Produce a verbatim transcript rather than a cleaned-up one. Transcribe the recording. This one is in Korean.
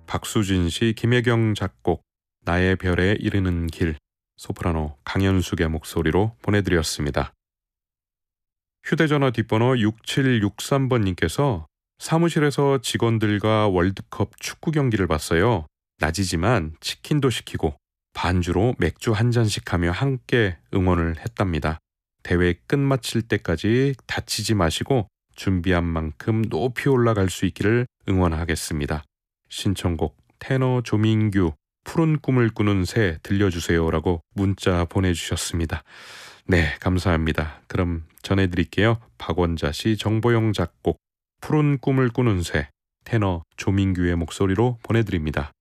박수진 시, 김혜경 작곡, 나의 별에 이르는 길, 소프라노 강현숙의 목소리로 보내드렸습니다. 휴대전화 뒷번호 육칠육삼 번님께서 사무실에서 직원들과 월드컵 축구 경기를 봤어요. 낮이지만 치킨도 시키고 반주로 맥주 한 잔씩 하며 함께 응원을 했답니다. 대회 끝마칠 때까지 다치지 마시고 준비한 만큼 높이 올라갈 수 있기를 응원하겠습니다. 신청곡 테너 조민규 푸른 꿈을 꾸는 새 들려주세요라고 문자 보내주셨습니다. 네, 감사합니다. 그럼 전해드릴게요. 박원자 씨, 정보영 작곡 푸른 꿈을 꾸는 새, 테너 조민규의 목소리로 보내드립니다.